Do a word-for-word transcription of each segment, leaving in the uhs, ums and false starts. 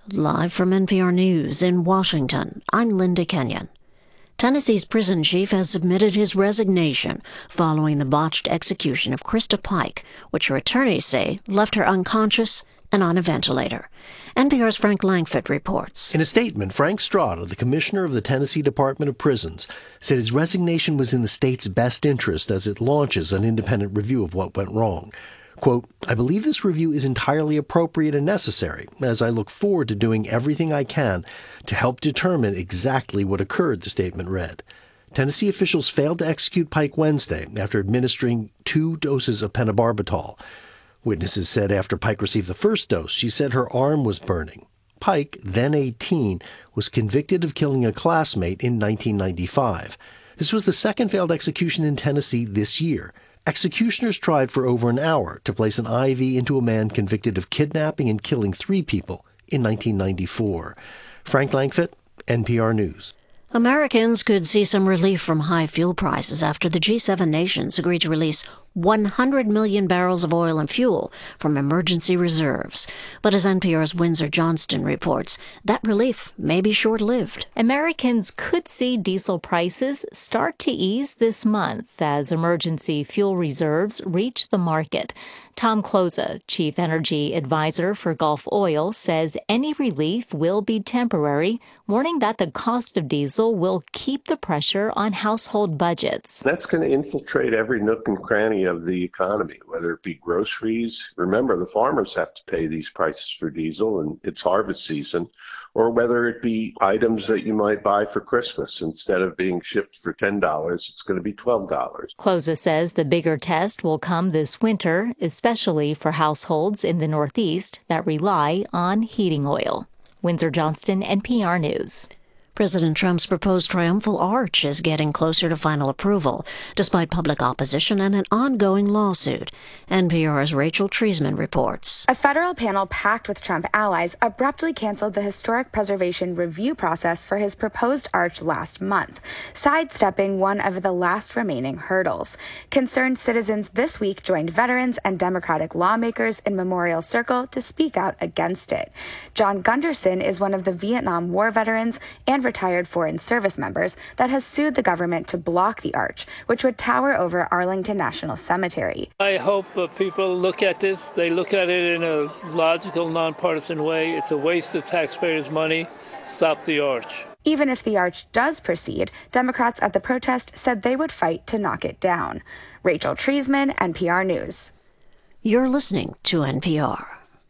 Live from N P R News in Washington, I'm Linda Kenyon. Tennessee's prison chief has submitted his resignation following the botched execution of Krista Pike, which her attorneys say left her unconscious and on a ventilator. N P R's Frank Langford reports. In a statement, Frank Strada, the commissioner of the Tennessee Department of Prisons, said his resignation was in the state's best interest as it launches an independent review of what went wrong. Quote, I believe this review is entirely appropriate and necessary, as I look forward to doing everything I can to help determine exactly what occurred, the statement read. Tennessee officials failed to execute Pike Wednesday after administering two doses of pentobarbital. Witnesses said after Pike received the first dose, she said her arm was burning. Pike, then eighteen, was convicted of killing a classmate in nineteen ninety-five. This was the second failed execution in Tennessee this year. Executioners tried for over an hour to place an I V into a man convicted of kidnapping and killing three people in nineteen ninety-four. Frank Langford, N P R News. Americans could see some relief from high fuel prices after the G seven nations agreed to release one hundred million barrels of oil and fuel from emergency reserves. But as N P R's Windsor Johnston reports, that relief may be short-lived. Americans could see diesel prices start to ease this month as emergency fuel reserves reach the market. Tom Kloza, chief energy advisor for Gulf Oil, says any relief will be temporary, warning that the cost of diesel will keep the pressure on household budgets. That's going to infiltrate every nook and cranny of the economy, whether it be groceries. Remember, the farmers have to pay these prices for diesel and it's harvest season, or whether it be items that you might buy for Christmas. Instead of being shipped for ten dollars, it's going to be twelve dollars. Kloza says the bigger test will come this winter, especially for households in the Northeast that rely on heating oil. Windsor Johnston, N P R News. President Trump's proposed triumphal arch is getting closer to final approval, despite public opposition and an ongoing lawsuit. N P R's Rachel Treisman reports. A federal panel packed with Trump allies abruptly canceled the historic preservation review process for his proposed arch last month, sidestepping one of the last remaining hurdles. Concerned citizens this week joined veterans and Democratic lawmakers in Memorial Circle to speak out against it. John Gunderson is one of the Vietnam War veterans and retired foreign service members that has sued the government to block the arch, which would tower over Arlington National Cemetery. I hope uh, people look at this. They look at it in a logical, nonpartisan way. It's a waste of taxpayers' money. Stop the arch. Even if the arch does proceed, Democrats at the protest said they would fight to knock it down. Rachel Treisman, N P R News. You're listening to N P R.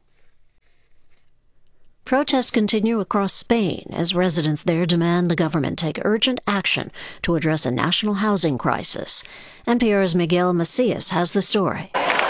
Protests continue across Spain as residents there demand the government take urgent action to address a national housing crisis. N P R's Miguel Macias has the story.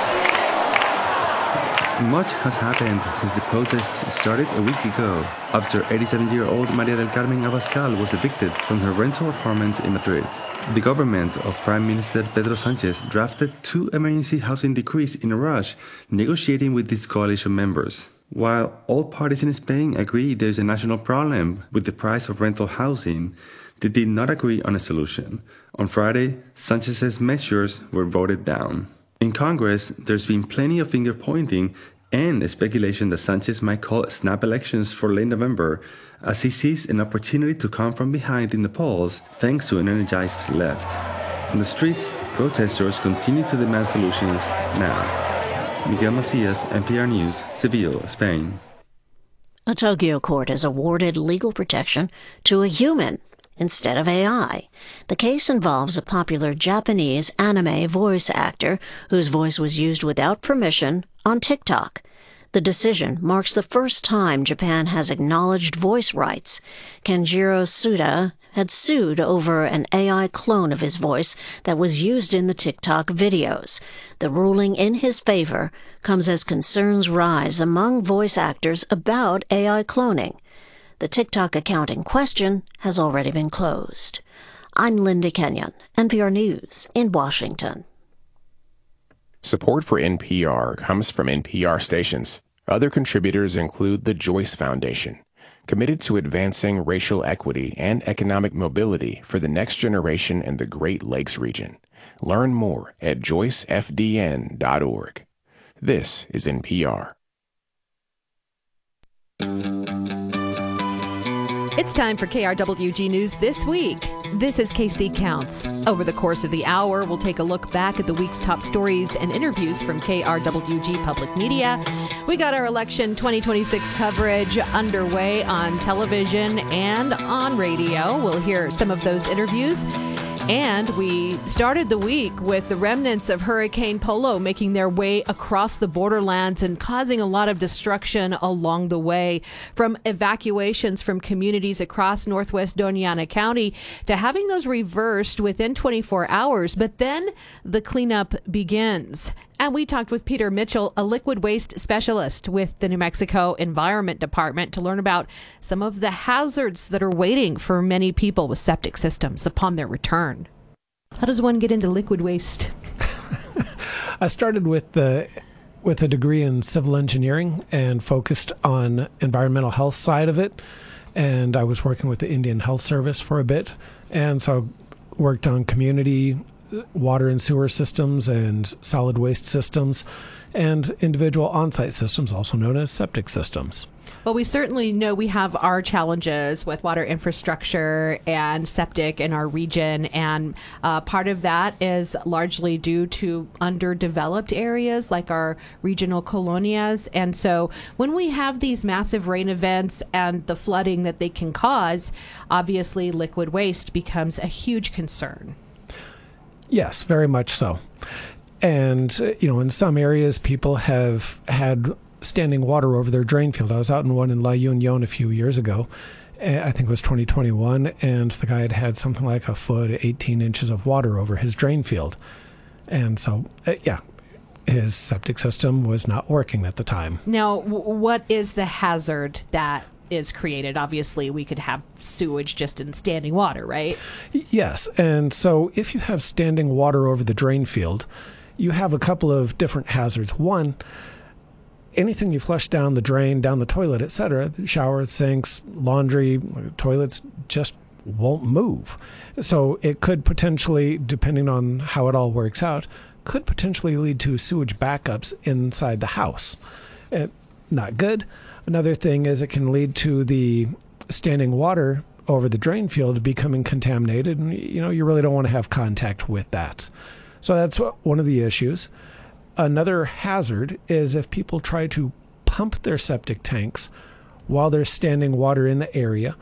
Much has happened since the protests started a week ago, after eighty-seven-year-old María del Carmen Abascal was evicted from her rental apartment in Madrid. The government of Prime Minister Pedro Sánchez drafted two emergency housing decrees in a rush, negotiating with its coalition members. While all parties in Spain agree there is a national problem with the price of rental housing, they did not agree on a solution. On Friday, Sánchez's measures were voted down. In Congress, there's been plenty of finger-pointing and speculation that Sánchez might call snap elections for late November, as he sees an opportunity to come from behind in the polls thanks to an energized left. On the streets, protesters continue to demand solutions now. Miguel Macias, N P R News, Seville, Spain. A Tokyo court has awarded legal protection to a human instead of A I. The case involves a popular Japanese anime voice actor whose voice was used without permission on TikTok. The decision marks the first time Japan has acknowledged voice rights. Kenjiro Suda had sued over an A I clone of his voice that was used in the TikTok videos. The ruling in his favor comes as concerns rise among voice actors about A I cloning. The TikTok account in question has already been closed. I'm Linda Kenyon, N P R News in Washington. Support for N P R comes from N P R stations. Other contributors include the Joyce Foundation, committed to advancing racial equity and economic mobility for the next generation in the Great Lakes region. Learn more at joyce f d n dot org. This is N P R. It's time for K R W G News This Week. This is K C Counts. Over the course of the hour, we'll take a look back at the week's top stories and interviews from K R W G Public Media. We got our election twenty twenty-six coverage underway on television and on radio. We'll hear some of those interviews. And we started the week with the remnants of Hurricane Polo making their way across the borderlands and causing a lot of destruction along the way, from evacuations from communities across northwest Doña Ana County to having those reversed within twenty-four hours. But then the cleanup begins. And we talked with Peter Mitchell, a liquid waste specialist with the New Mexico Environment Department, to learn about some of the hazards that are waiting for many people with septic systems upon their return. How does one get into liquid waste? I started with the with a degree in civil engineering and focused on environmental health side of it. And I was working with the Indian Health Service for a bit. And so I worked on community water and sewer systems and solid waste systems and individual on-site systems, also known as septic systems. Well, we certainly know we have our challenges with water infrastructure and septic in our region, and uh, part of that is largely due to underdeveloped areas like our regional colonias. And so when we have these massive rain events and the flooding that they can cause, obviously liquid waste becomes a huge concern. Yes, very much so. And, uh, you know, in some areas, people have had standing water over their drain field. I was out in one in La Union a few years ago. I think it was twenty twenty-one, and the guy had had something like a foot, eighteen inches of water over his drain field. And so, uh, yeah, his septic system was not working at the time. Now, w- what is the hazard that is created? Obviously, we could have sewage just in standing water, right? Yes. And so if you have standing water over the drain field, you have a couple of different hazards. One, anything you flush down the drain, down the toilet, et cetera, shower, sinks, laundry, toilets just won't move. So it could potentially, depending on how it all works out, could potentially lead to sewage backups inside the house. Uh, not good. Another thing is it can lead to the standing water over the drain field becoming contaminated, and you know you really don't want to have contact with that. So that's one of the issues. Another hazard is if people try to pump their septic tanks while there's standing water in the area,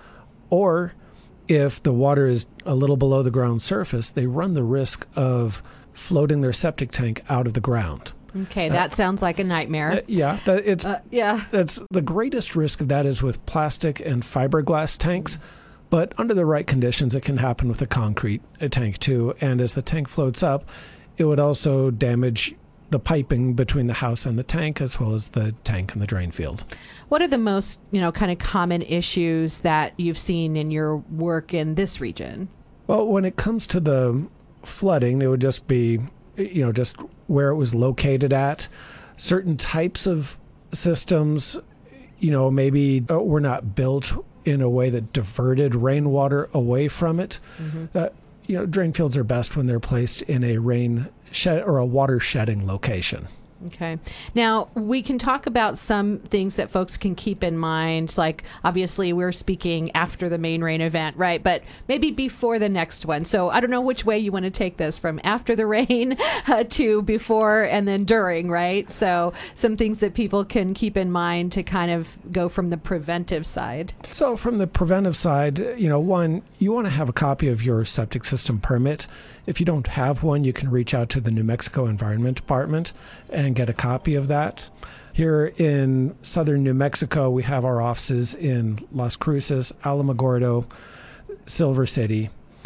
or if the water is a little below the ground surface, they run the risk of floating their septic tank out of the ground. Okay, that uh, sounds like a nightmare. Uh, yeah, that, it's uh, yeah. That's the greatest risk of that is with plastic and fiberglass tanks, but under the right conditions, it can happen with a concrete a tank too. And as the tank floats up, it would also damage the piping between the house and the tank, as well as the tank and the drain field. What are the most, you know, kind of common issues that you've seen in your work in this region? Well, when it comes to the flooding, it would just be, you know, just where it was located at. Certain types of systems, you know, maybe were not built in a way that diverted rainwater away from it. Mm-hmm. Uh, you know, drain fields are best when they're placed in a rain shed or a water shedding location. Okay. Now, we can talk about some things that folks can keep in mind. Like, obviously, we're speaking after the main rain event, right? But maybe before the next one. So I don't know which way you want to take this, from after the rain uh, to before and then during, right? So some things that people can keep in mind to kind of go from the preventive side. So from the preventive side, you know, one, you want to have a copy of your septic system permit. If you don't have one, you can reach out to the New Mexico Environment Department and get a copy of that. Here in southern New Mexico, we have our offices in Las Cruces, Alamogordo, Silver City,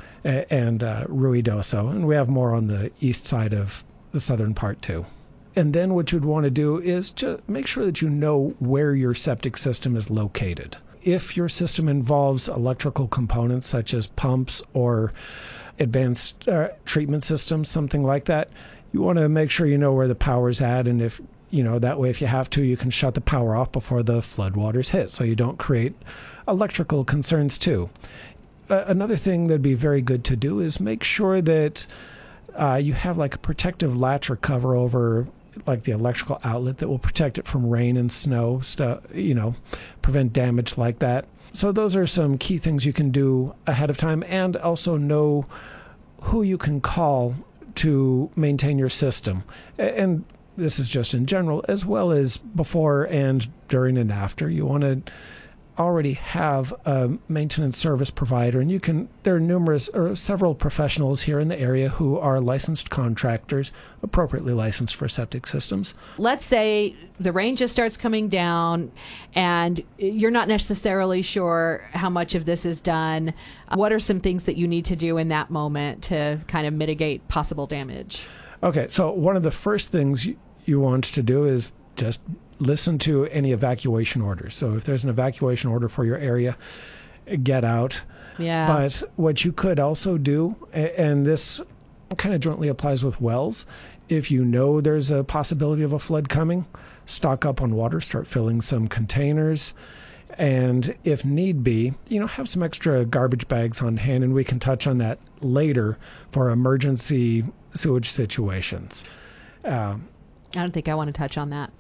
and uh, Ruidoso. And we have more on the east side of the southern part too. And then what you'd want to do is to make sure that you know where your septic system is located. If your system involves electrical components such as pumps or advanced uh, treatment systems, something like that, you want to make sure you know where the power's at, and if you know that way, if you have to, you can shut the power off before the floodwaters hit, so you don't create electrical concerns too. Uh, another thing that'd be very good to do is make sure that uh, you have like a protective latch or cover over like the electrical outlet that will protect it from rain and snow, stuff, you know, prevent damage like that. So those are some key things you can do ahead of time, and also know who you can call to maintain your system. And this is just in general, as well as before and during and after. You want to already have a maintenance service provider, and you can, there are numerous or several professionals here in the area who are licensed contractors, appropriately licensed for septic systems. Let's say the rain just starts coming down and you're not necessarily sure how much of this is done. What are some things that you need to do in that moment to kind of mitigate possible damage? Okay, so one of the first things you, you want to do is just listen to any evacuation orders. So if there's an evacuation order for your area, get out. Yeah. But what you could also do, and this kind of jointly applies with wells, if you know there's a possibility of a flood coming, stock up on water, start filling some containers, and if need be, you know, have some extra garbage bags on hand, and we can touch on that later for emergency sewage situations. Um, I don't think I want to touch on that.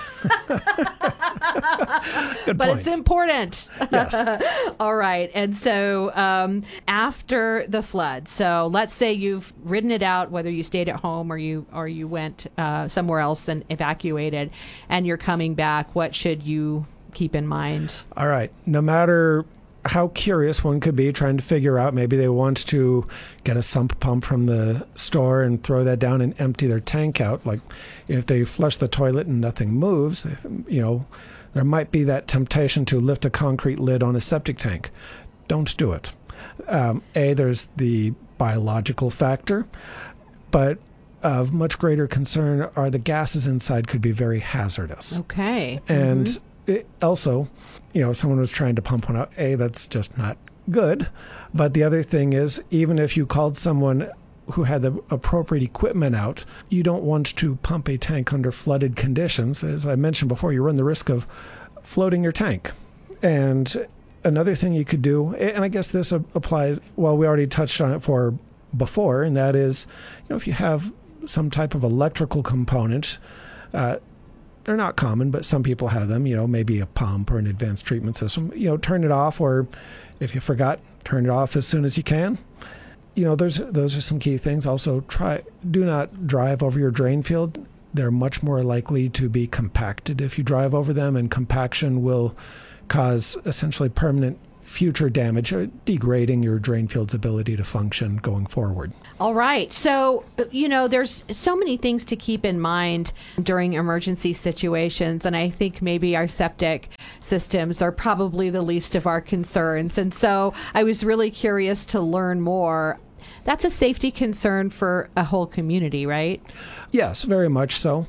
Good but point. It's important. Yes. All right. And so um, after the flood, so let's say you've ridden it out, whether you stayed at home or you or you went uh, somewhere else and evacuated, and you're coming back, what should you keep in mind? All right. No matter how curious one could be trying to figure out, maybe they want to get a sump pump from the store and throw that down and empty their tank out. Like if they flush the toilet and nothing moves, you know, there might be that temptation to lift a concrete lid on a septic tank. Don't do it. Um, a, there's the biological factor, but of much greater concern are the gases inside could be very hazardous. Okay. And mm-hmm. It also, you know, someone was trying to pump one out. A, that's just not good. But the other thing is, even if you called someone who had the appropriate equipment out, you don't want to pump a tank under flooded conditions. As I mentioned before, you run the risk of floating your tank. And another thing you could do, and I guess this applies, well, we already touched on it for before, and that is, you know, if you have some type of electrical component, uh, they're not common, but some people have them, you know, maybe a pump or an advanced treatment system, you know, turn it off, or if you forgot, turn it off as soon as you can. You know, those, those are some key things. Also, try, do not drive over your drain field. They're much more likely to be compacted if you drive over them, and compaction will cause essentially permanent future damage, or degrading your drain field's ability to function going forward. All right. So, you know, there's so many things to keep in mind during emergency situations, and I think maybe our septic systems are probably the least of our concerns. And so I was really curious to learn more. That's a safety concern for a whole community, right? Yes, very much so.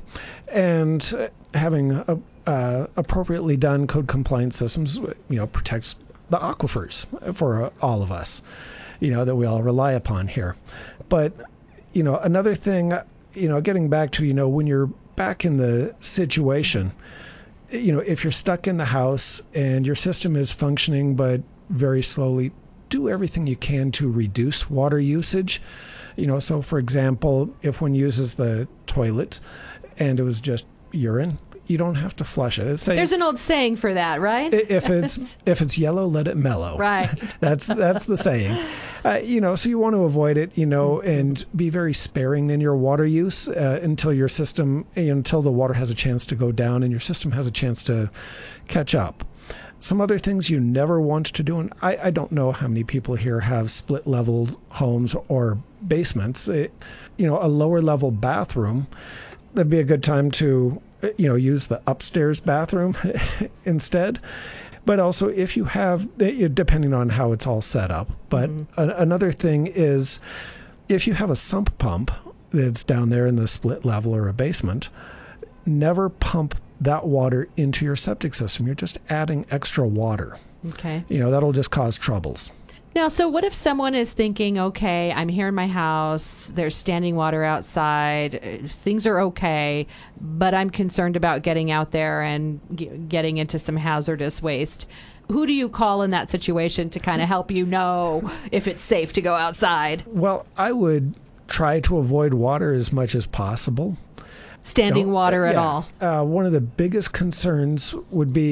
And having a, uh, appropriately done code compliance systems, you know, protects the aquifers for uh, all of us, you know, that we all rely upon here. But, you know, another thing, you know, getting back to, you know, when you're back in the situation, you know, if you're stuck in the house and your system is functioning but very slowly, do everything you can to reduce water usage. You know, so for example, if one uses the toilet and it was just urine, you don't have to flush it. It's There's a, an old saying for that, right? If it's if it's yellow, let it mellow. Right. that's that's the saying. Uh, you know, so you want to avoid it, you know, and be very sparing in your water use uh, until your system, until the water has a chance to go down and your system has a chance to catch up. Some other things you never want to do, and I, I don't know how many people here have split-level homes or basements. It, you know, a lower-level bathroom, that'd be a good time to, you know, use the upstairs bathroom instead. But also if you have, depending on how it's all set up. But mm-hmm. a, another thing is if you have a sump pump that's down there in the split level or a basement, never pump that water into your septic system. You're just adding extra water. Okay. You know, that'll just cause troubles. Now, so what if someone is thinking, okay, I'm here in my house, there's standing water outside, things are okay, but I'm concerned about getting out there and g- getting into some hazardous waste. Who do you call in that situation to kind of help you know if it's safe to go outside? Well, I would try to avoid water as much as possible. Standing Don't, water uh, at yeah. all? Uh, one of the biggest concerns would be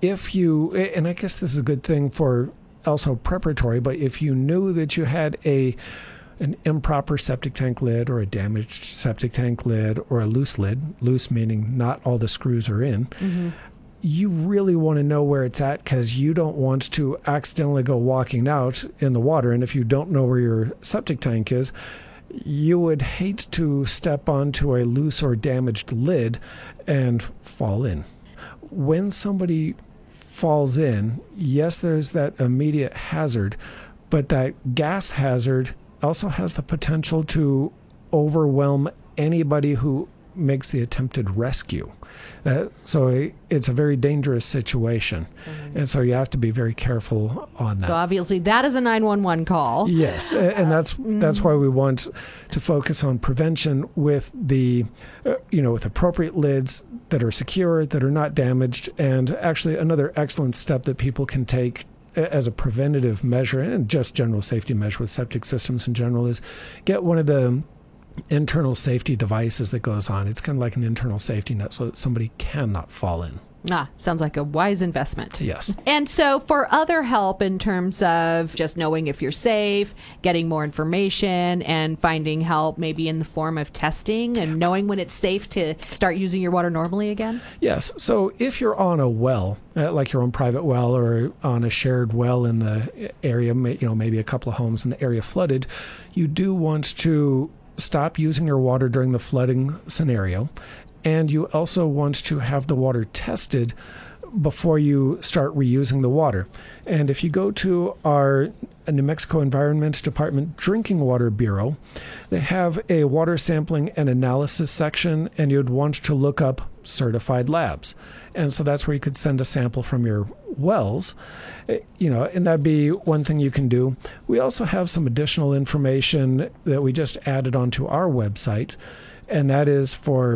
if you, and I guess this is a good thing for also preparatory, but if you knew that you had a an improper septic tank lid or a damaged septic tank lid or a loose lid, loose meaning not all the screws are in, mm-hmm. you really want to know where it's at, because you don't want to accidentally go walking out in the water. And if you don't know where your septic tank is, you would hate to step onto a loose or damaged lid and fall in. When somebody falls in, yes, there's that immediate hazard, but that gas hazard also has the potential to overwhelm anybody who makes the attempted rescue. Uh, so it's a very dangerous situation. Mm-hmm. And so you have to be very careful on that. So obviously that is a nine one one call. Yes, and that's that's why we want to focus on prevention with the, uh, you know, with appropriate lids that are secure, that are not damaged. And actually another excellent step that people can take as a preventative measure and just general safety measure with septic systems in general is get one of the internal safety devices that goes on. It's kind of like an internal safety net so that somebody cannot fall in. Ah, sounds like a wise investment. Yes. And so for other help in terms of just knowing if you're safe, getting more information, and finding help maybe in the form of testing and knowing when it's safe to start using your water normally again? Yes. So if you're on a well, uh, like your own private well or on a shared well in the area, you know, maybe a couple of homes in the area flooded, you do want to stop using your water during the flooding scenario. And you also want to have the water tested before you start reusing the water. And if you go to our New Mexico Environment Department Drinking Water Bureau, they have a water sampling and analysis section, and you'd want to look up certified labs. And so that's where you could send a sample from your wells, you know, and that'd be one thing you can do. We also have some additional information that we just added onto our website, and that is for,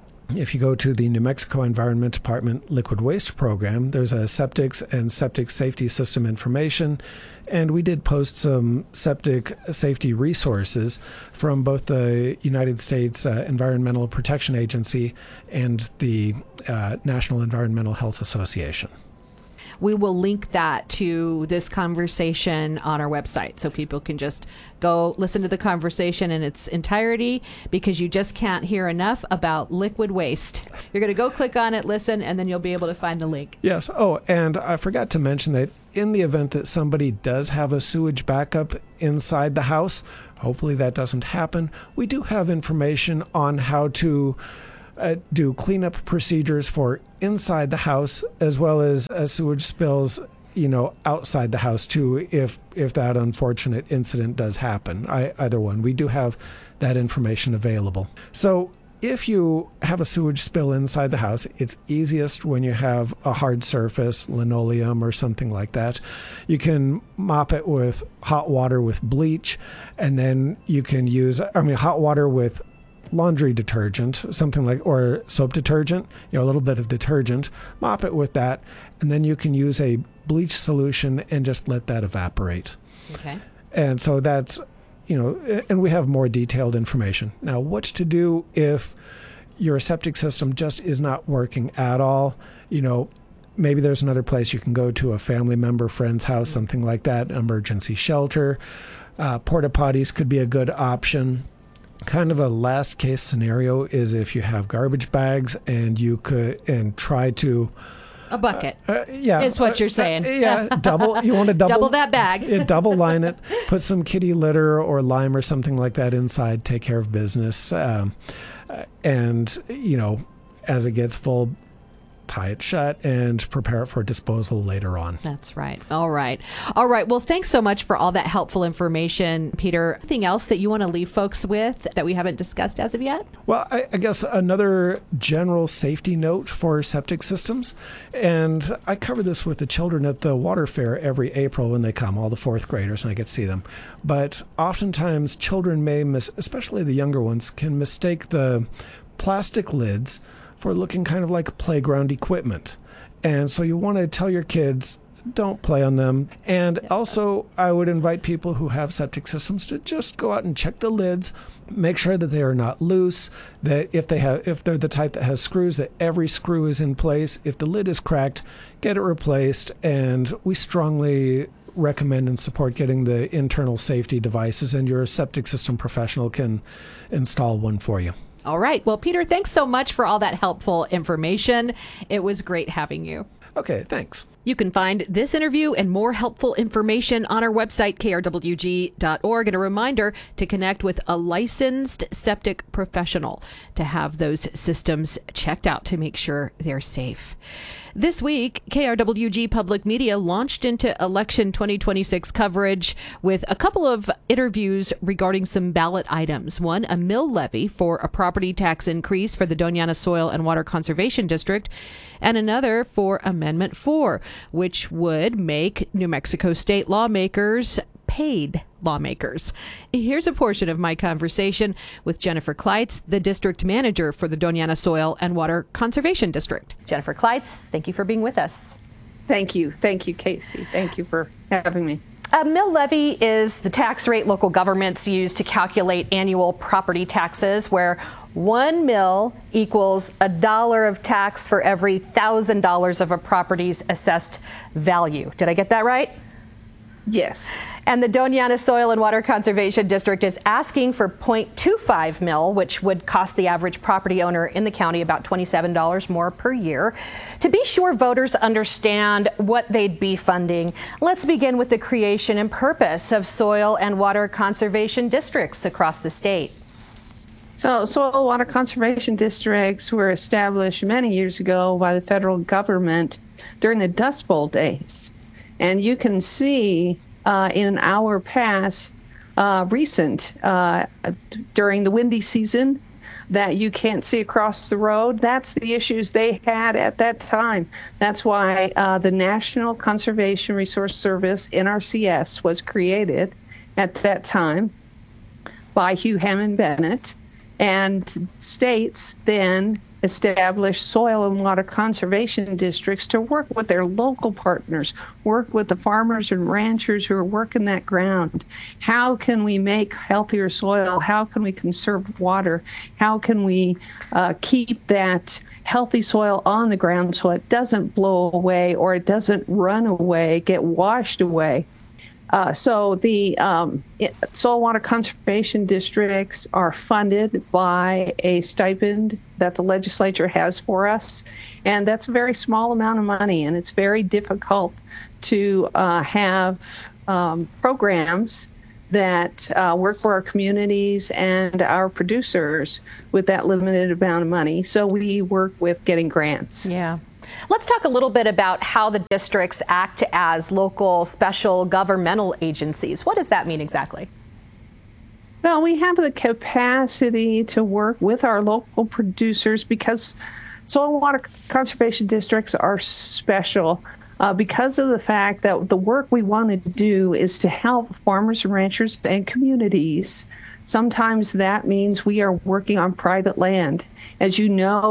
if you go to the New Mexico Environment Department Liquid Waste Program, there's a septics and septic safety system information. And we did post some septic safety resources from both the United States uh, Environmental Protection Agency and the uh, National Environmental Health Association. We will link that to this conversation on our website so people can just go listen to the conversation in its entirety, because you just can't hear enough about liquid waste. You're going to go click on it, listen, and then you'll be able to find the link. Yes. Oh, and I forgot to mention that in the event that somebody does have a sewage backup inside the house, hopefully that doesn't happen, we do have information on how to Uh, do cleanup procedures for inside the house, as well as uh, sewage spills, you know, outside the house too, if if that unfortunate incident does happen. I, either one. We do have that information available. So if you have a sewage spill inside the house, it's easiest when you have a hard surface, linoleum or something like that. You can mop it with hot water with bleach, and then you can use, I mean, hot water with laundry detergent, something like, or soap detergent, you know, a little bit of detergent, mop it with that, and then you can use a bleach solution and just let that evaporate. Okay. And so that's, you know, and we have more detailed information. Now, what to do if your septic system just is not working at all? You know, maybe there's another place you can go to, a family member, friend's house, mm-hmm. something like that, emergency shelter. Uh, porta potties could be a good option. Kind of a last case scenario is if you have garbage bags and you could, and try to a bucket. Uh, uh, yeah, is what uh, you're saying. Uh, yeah, double. You want to double double that bag. yeah, double line it. Put some kitty litter or lime or something like that inside. Take care of business, um, and you know, as it gets full, tie it shut and prepare it for disposal later on. That's right. All right. All right. Well, thanks so much for all that helpful information, Peter. Anything else that you want to leave folks with that we haven't discussed as of yet? Well, I, I guess another general safety note for septic systems, and I cover this with the children at the water fair every April when they come, all the fourth graders, and I get to see them. But oftentimes children may miss, especially the younger ones, can mistake the plastic lids for looking kind of like playground equipment. And so you want to tell your kids, don't play on them. And also, I would invite people who have septic systems to just go out and check the lids, make sure that they are not loose, that if they have, if they're the type that has screws, that every screw is in place. If the lid is cracked, get it replaced. And we strongly recommend and support getting the internal safety devices, and your septic system professional can install one for you. All right. Well, Peter, thanks so much for all that helpful information. It was great having you. Okay, thanks. You can find this interview and more helpful information on our website, K R W G dot org. And a reminder to connect with a licensed septic professional to have those systems checked out to make sure they're safe. This week, K R W G Public Media launched into election twenty twenty-six coverage with a couple of interviews regarding some ballot items. One, a mill levy for a property tax increase for the Doñana Soil and Water Conservation District, and another for Amendment four, which would make New Mexico state lawmakers paid lawmakers. Here's a portion of my conversation with Jennifer Kleitz, the district manager for the Doñana Soil and Water Conservation District. Jennifer Kleitz, thank you for being with us. Thank you. Thank you, Casey. Thank you for having me. A mill levy is the tax rate local governments use to calculate annual property taxes, where one mill equals a dollar of tax for every thousand dollars of a property's assessed value. Did I get that right? Yes. And the Doñana Soil and Water Conservation District is asking for zero point two five mil, which would cost the average property owner in the county about twenty-seven dollars more per year. To be sure voters understand what they'd be funding, let's begin with the creation and purpose of soil and water conservation districts across the state. So soil and water conservation districts were established many years ago by the federal government during the Dust Bowl days. And you can see uh, in our past, uh, recent, uh, during the windy season, that you can't see across the road. That's the issues they had at that time. That's why uh, the National Conservation Resource Service, N R C S, was created at that time by Hugh Hammond Bennett. And states then established soil and water conservation districts to work with their local partners, work with the farmers and ranchers who are working that ground. How can we make healthier soil? How can we conserve water? How can we uh, keep that healthy soil on the ground so it doesn't blow away or it doesn't run away, get washed away? Uh, so the um, it, soil and water conservation districts are funded by a stipend that the legislature has for us, and that's a very small amount of money, and it's very difficult to uh, have um, programs that uh, work for our communities and our producers with that limited amount of money. So we work with getting grants. Yeah. Let's talk a little bit about how the districts act as local special governmental agencies. What does that mean exactly? Well, we have the capacity to work with our local producers because soil and water conservation districts are special uh, because of the fact that the work we want to do is to help farmers and ranchers and communities. Sometimes that means we are working on private land. As you know,